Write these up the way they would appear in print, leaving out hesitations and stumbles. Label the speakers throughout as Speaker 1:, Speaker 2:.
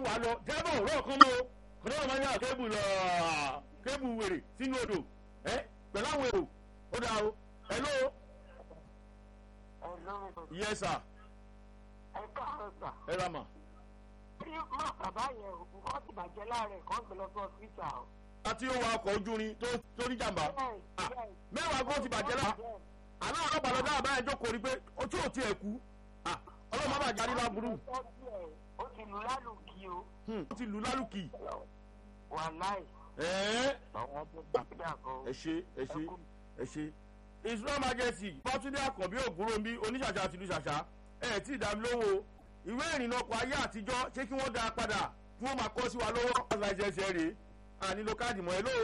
Speaker 1: wà lọ dẹ́rẹ́bà òwúrọ̀ kan mọ́ o kọ́nà máa ń yà kébù wèrè sínú odò pẹ̀lú àwọn èrò ó dáa o hello. yes sir.
Speaker 2: ẹ káàárọ̀ sà.
Speaker 1: ẹ ra mà.
Speaker 2: bí má bàbá yẹn nǹkan ti bàjẹ́ láàrin kan gbé lọ sí ọsibítà o.
Speaker 1: àti ó wa ọkọ̀ ojú irin tó ní jàǹbá mẹ́wàá kó ti bàjẹ́ láàrin àná ọlọ́pàá lọ́dọ̀ àbáyé jókòó rí pé ojú ò tiẹ̀ kú ọlọ́mọ bá jáde láburú.
Speaker 2: ó ti lù lálùkì o.
Speaker 1: ó ti lù lálùkì.
Speaker 2: wàláì.
Speaker 1: ẹ ṣe Israel Majesty Bọ́túndé Àkànbí Ògúnròmbí oníṣàṣà àti ìlú ṣàṣà tí ìdámilówó ìwé ìrìnnà ọkọ̀ ayé àtijọ́ ṣé kí wọ́n dá a padà kí wọ́n máa kọ́ sí wa lọ́wọ́ ọ̀sán ìṣẹ̀ṣẹ̀ rèé ànílò káàdì mọ́ ẹ ló.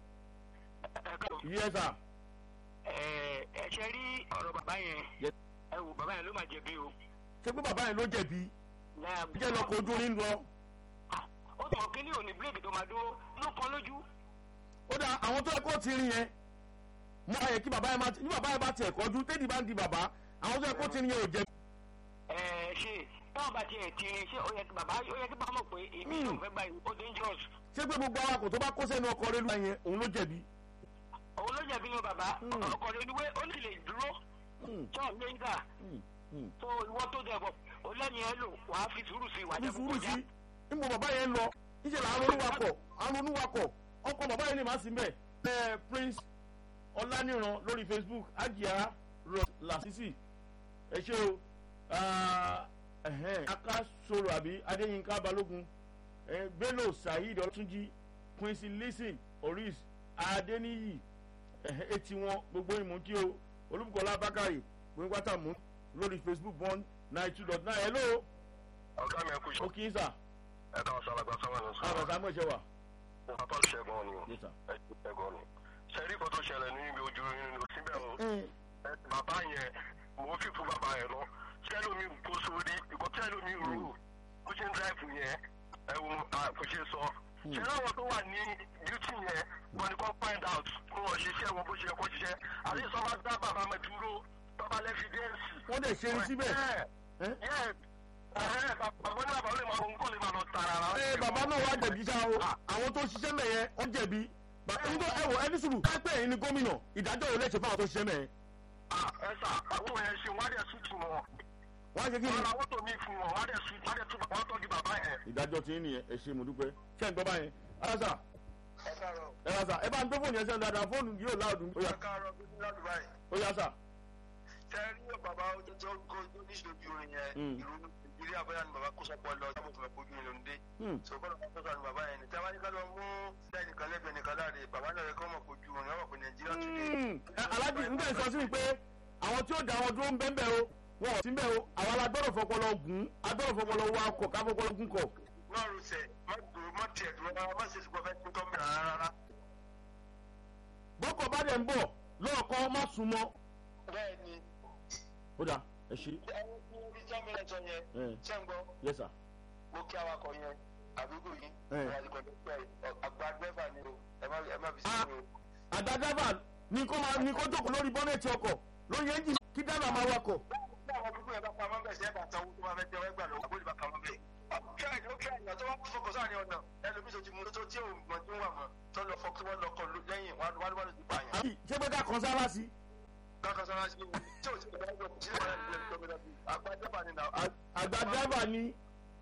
Speaker 1: yes sir.
Speaker 2: ẹ ṣe rí ọ̀rọ̀ bàbá yẹn ẹ wò bàbá yẹn ló máa jẹ̀bi o.
Speaker 1: ṣé pé bàbá yẹn ló jẹ̀bi. jẹ́ lọ́kọ̀ ojú orin lọ.
Speaker 2: ó sọ kí ní òní bíléèkì tó máa dúró ló kan lójú.
Speaker 1: ó dà àwọn tó yẹ kó ti rin yẹn mọ ayẹ kí bàbá yẹn máa ní bàbá yẹn bá tiẹ̀ kọjú tẹ́lẹ̀ bá ń di bàbá àwọn tó yẹ kó ti rin yẹn ò jẹ.
Speaker 2: ṣe táwọn bá tiẹ̀ ti rin ṣé ó yẹ kí bàbá mọ̀ pé èmi yóò fẹ́ gba ìwé ó dangerous.
Speaker 1: ṣé pé gbogbo awakọ̀ tó bá kó sẹ́nu ọkọ̀ rẹ̀ lóyún yẹn òun ló jẹ̀bi.
Speaker 2: òun ló jẹ̀bi ni bàbá ọkọ̀ rẹ̀ wíwé ó lè dúró tó lẹ́yìnká tó ìwọ tó dẹ̀ bọ̀ ó lẹ́yìn ẹ lò wàá fi sùúrù sí ìwà jẹ́ kókó já.
Speaker 1: níbo bàbá yẹn lọ níṣẹ́ là àwọn oníwakọ̀ ọkọ̀ bàbá yẹn lè má sí mbẹ̀. Prince Ọláníran lórí Facebook Ajia Lasisi ẹ ṣe o akásòrò àbí Adéyínká Balógun Bello Saheed Ọlátúnjí Quincy Listen Oris Adéníyì etí wọn gbogbo ìmú kí o Olúbùkọ́lá Bákàrè gbẹngbàtà mú lórí Facebook 192.9 hello.
Speaker 3: ọ̀gá mi ẹ kú iṣẹ́.
Speaker 1: ó kì í sà.
Speaker 3: ẹ káwọn sọ alágbá sáwọn ẹ̀rọ sọ.
Speaker 1: àwọn sàmú ẹ̀ṣẹ̀ wà.
Speaker 3: papa ṣẹ́gun ni o. ṣẹ́gun ni. sẹ́rí kan tó ṣẹlẹ̀ ní ibi ojú nínú síbẹ̀ o. bàbá yẹn mo fi fún bàbá yẹn lọ. sẹ́lómi kó sórí ìkọ́ sẹ́lómi rú bó ṣe ń dráìfù yẹn ẹ̀wọ̀n kò ṣe sọ. ṣẹlẹ̀ àwọn tó wà ní duty yẹn wọn ni kò find out kó wọ́n ṣiṣẹ́ wọn bó ṣe kó ṣiṣẹ́ àti sọ́mà dá bàbá mi dúró bàbá lẹ́fídẹ́ǹsì.
Speaker 1: wọ́n dẹ̀ ṣe é síbẹ̀. bàbá náà wá jẹ̀bi ṣá o àwọn tó ṣiṣẹ́ mẹ́yẹn wọ́n jẹ̀bi ẹ̀wọ̀ ẹni sùúrù kápẹ́ yìí ni gómìnà ìdájọ́ yóò lẹ́sẹ̀ fáwọn tó ṣiṣẹ́ mẹ́yẹn.
Speaker 3: ẹ sà àwọn yẹn ṣe wọ́n á dẹ̀ sùn tù wọn.
Speaker 1: wọ́n á ṣe kí ni.
Speaker 3: wọ́n làwọn tó mi fún wọn wọ́n á dẹ̀ sùn wọ́n tọ́jú bàbá yẹn.
Speaker 1: ìdájọ́ ti ń nìyẹn ẹ ṣe mo dúpẹ́ ṣé ń gbọ́ báyẹn alasa ẹ bá ń gbé fóònù yẹn sẹ́nu dáadáa fóònù yóò láàdùn. ó yá sà.
Speaker 3: tẹ́rí bàbá tó kó níṣòjú orin yẹn ìlú nàìjíríà bóyá ni bàbá kó sọpọ̀ lọ jábọ̀ fún ẹ̀kọ́ ojú mi ló ń dé. sọgbọ́n bàbá tó sọ ni bàbá yẹn ni tí a bá ní ká lọ mú ẹnìkan lẹ́gbẹ̀ẹ́ nìkan láre bàbá náà rẹ̀ kọ́ mọ̀ kó ju orin ọmọ pé nàìjíríà tún dé.
Speaker 1: alájí ń bẹ̀ sọ sí mi pé àwọn tí ó da àwọn dúró ń bẹ́ẹ̀ bẹ́ẹ̀ o wọn ò sí bẹ́ẹ̀ o àwọn alágbọ́dọ̀ fọpọlọ gùn agbọ́dọ̀ fọpọlọ wa kọ̀ ká fọpọlọ gùn kọ̀.
Speaker 3: má rusẹ̀ má tiẹ̀ dúró má ṣe sùpọ̀ fẹ́ tó mi rárá.
Speaker 1: bọ́kọ̀ bá dẹ̀ ń bọ̀ lọ́ọ̀kan má sún mọ́.
Speaker 3: bẹ́ẹ̀ ni
Speaker 1: ó dà ẹ ṣe.
Speaker 3: ẹni tí ibi tí ọmọ ẹ̀jọ̀ yẹn ṣe ń gbọ́.
Speaker 1: yes sir.
Speaker 3: mo kí awakọ̀ yẹn àdúgbò yìí wọ́n á di kọ̀ọ̀dọ̀ àgbà dẹ́fà ni o ẹ má fi sí o.
Speaker 1: àgbà dẹ́fà ni kó jókòó lórí bọ́nẹ̀tì ọkọ̀ lórí ẹ́ńjìn kí dáná máa wakọ̀.
Speaker 3: bí àwọn àdúgbò yẹn bá pamọ́ bẹ̀ sí ẹ̀bà sanwó tó bá fẹ́ jẹ́ ẹgbà lọ́wọ́ àbójú bá pamọ́ bẹ̀. kíá tó wá fọkọ̀ sáà ní ọ̀nà ẹlòmíì tó ti mú tó tí ò mọ̀ tí wọ́n wà mọ́ tó lọ fọ́ kí wọ́n lọ kọ lẹ́yìn wọ́n ló ti pààyàn.
Speaker 1: ṣé pé ká kan sára sí. àgbàdẹ́bà ni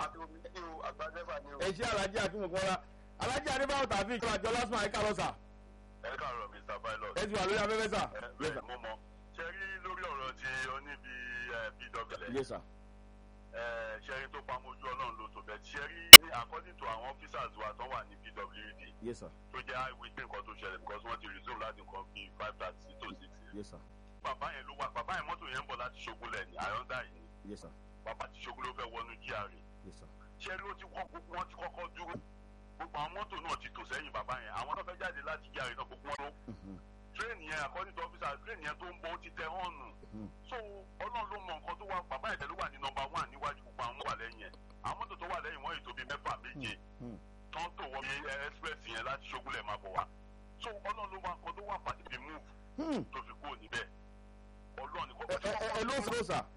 Speaker 1: ẹ̀ṣẹ́ alájí àfihàn alájí adébáwò tàbí ìjọba àjọ lásìmọ̀ àyíká lọ́sà.
Speaker 3: ẹ káàárọ̀ Mr. Pilot.
Speaker 1: ẹ ti wà lórí afẹ́fẹ́ sà.
Speaker 3: mo mọ ṣe rí lórí ọ̀rọ̀ tí ó ní bí pw.
Speaker 1: yes sir.
Speaker 3: ṣe rí tó pamọ́ ojú ọlọ́run ló tó bẹ́ẹ̀ ṣe rí according to àwọn officers wa tó wà ní pwd.
Speaker 1: yes sir.
Speaker 3: tó jẹ́ wípé nǹkan tó ṣẹlẹ̀ because wọ́n ti resume láti nǹkan bíi 5:30 to 6.
Speaker 1: yes sir.
Speaker 3: bàbá yẹn ló wà bàbá yẹn mọ́tò yẹn ń bọ̀ láti ṣogunlẹ̀ ní àyọ̀ǹda yìí.
Speaker 1: yes sir.
Speaker 3: bàbá ti ṣogun ló fẹ́ wọnú GRA.
Speaker 1: yes sir.
Speaker 3: ṣé ló ti wọ́n ti kọ́kọ́ dúró gbogbo àwọn mọ́tò náà ti tò sẹ́yìn bàbá yẹn àwọn náà fẹ́ jáde láti GRA náà gbogbo wọn ló. train yẹn according to officer train yẹn tó ń bọ̀ ó ti tẹ họ́ọ̀nù. so ọlọ́run ló mọ nǹkan tó wà bàbá yẹn tẹ̀lé wà ní number 1 níwájú gbogbo àwọn wà lẹ́yìn ẹ̀ àwọn mọ́tò tó wà lẹ́yìn wọ́n yìí tó bí 6 méje tán tó wọ́n bí express yẹn láti ṣogunlẹ̀ máa bọ̀ wá. so ọlọ́run ló mọ nǹkan tó wà pàtó fi move tó fi kúrò níbẹ̀ ọlọ́run ní kọ́kọ́.
Speaker 1: ẹ ló sọ sà